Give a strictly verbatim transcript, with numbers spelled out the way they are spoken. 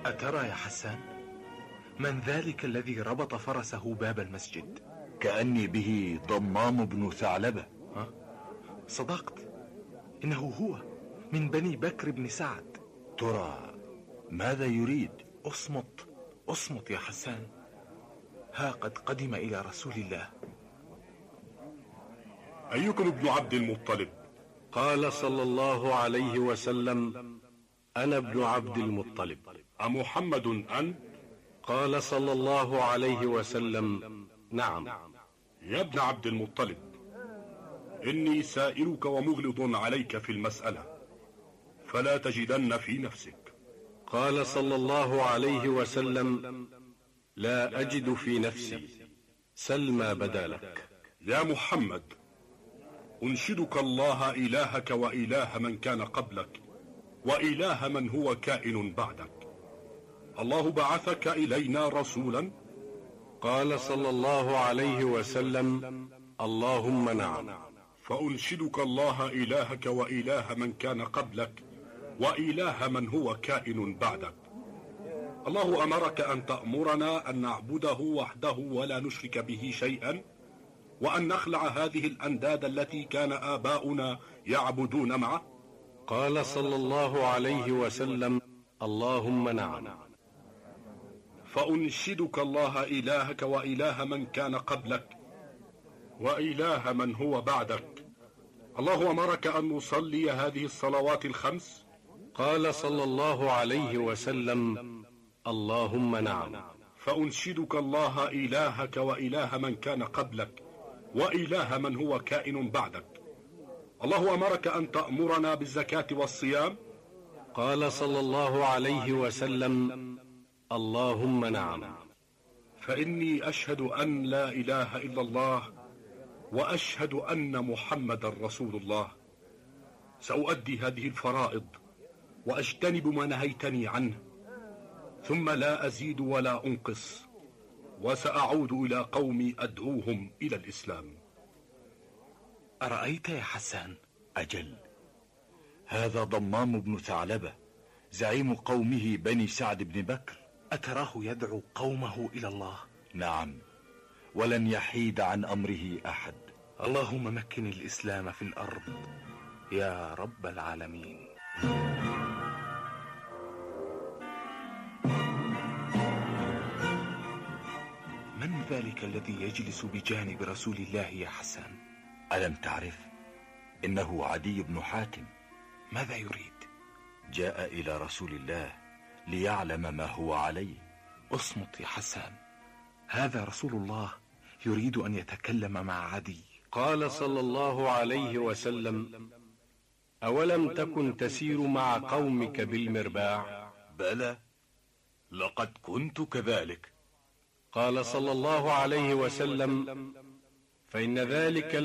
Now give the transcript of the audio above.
أترى يا حسان من ذلك الذي ربط فرسه باب المسجد؟ كأني به ضمام بن ثعلبة. ها؟ صدقت، إنه هو من بني بكر بن سعد. ترى ماذا يريد؟ اصمت اصمت يا حسان، ها قد قدم إلى رسول الله. أيكم ابن عبد المطلب؟ قال صلى الله عليه وسلم: أنا ابن عبد المطلب. أمحمد أنت؟ قال صلى الله عليه وسلم: نعم. يا ابن عبد المطلب، إني سائلك ومغلظ عليك في المسألة، فلا تجدن في نفسك. قال صلى الله عليه وسلم: لا أجد في نفسي، سل ما بدا لك. يا محمد، أنشدك الله إلهك وإله من كان قبلك وإله من هو كائن بعدك، الله بعثك إلينا رسولا؟ قال صلى الله عليه وسلم: اللهم نعم. فأنشدك الله إلهك وإله من كان قبلك وإله من هو كائن بعدك، الله أمرك أن تأمرنا أن نعبده وحده ولا نشرك به شيئا، وأن نخلع هذه الأنداد التي كان آباؤنا يعبدون معه. قال صلى الله عليه وسلم: اللهم نعم. فأنشدك الله إلهك وإله من كان قبلك وإله من هو بعدك، الله أمرك أن نصلي هذه الصلوات الخمس. قال صلى الله عليه وسلم: اللهم نعم. فأنشدك الله إلهك وإله من كان قبلك وإله من هو كائن بعدك، الله أمرك أن تأمرنا بالزكاة والصيام. قال صلى الله عليه وسلم: اللهم نعم. فإني أشهد أن لا إله إلا الله وأشهد أن محمد رسول الله، سأؤدي هذه الفرائض وأجتنب ما نهيتني عنه، ثم لا أزيد ولا أنقص، وسأعود إلى قومي أدعوهم إلى الإسلام. أرأيت يا حسان؟ أجل، هذا ضمام بن ثعلبة زعيم قومه بني سعد بن بكر. أتراه يدعو قومه إلى الله؟ نعم، ولن يحيد عن أمره أحد. اللهم مكن الإسلام في الأرض يا رب العالمين. من ذلك الذي يجلس بجانب رسول الله يا حسان؟ ألم تعرف؟ إنه عدي بن حاتم. ماذا يريد؟ جاء إلى رسول الله ليعلم ما هو عليه. اصمت يا حسان، هذا رسول الله يريد أن يتكلم مع عدي. قال صلى الله عليه وسلم: أولم تكن تسير مع قومك بالمرباع؟ بلى، لقد كنت كذلك. قال صلى الله عليه وسلم: فإن ذلك